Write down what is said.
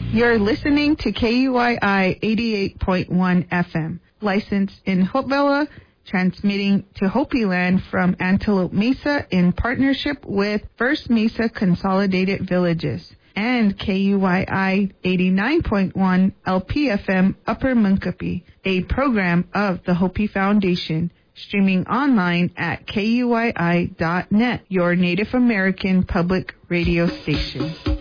You're listening to KUYI 88.1 FM, licensed in Hopevilla, transmitting to Hopi Land from Antelope Mesa in partnership with First Mesa Consolidated Villages, and KUYI 89.1 LPFM Upper Munkapi, a program of the Hopi Foundation, streaming online at KUYI.net, your Native American public radio station.